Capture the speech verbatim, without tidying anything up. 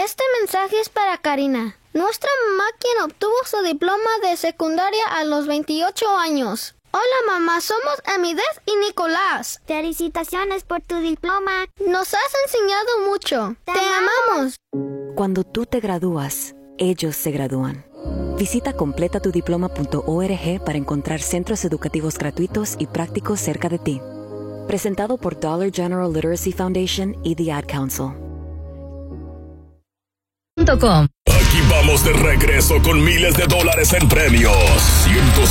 Este mensaje es para Karina, nuestra mamá, quien obtuvo su diploma de secundaria a los veintiocho años. Hola mamá, somos Amidez y Nicolás. Felicitaciones por tu diploma. Nos has enseñado mucho. Te, te amamos. Cuando tú te gradúas, ellos se gradúan. Visita completa tu diploma punto org para encontrar centros educativos gratuitos y prácticos cerca de ti. Presentado por Dollar General Literacy Foundation y The Ad Council. Aquí vamos de regreso con miles de dólares en premios.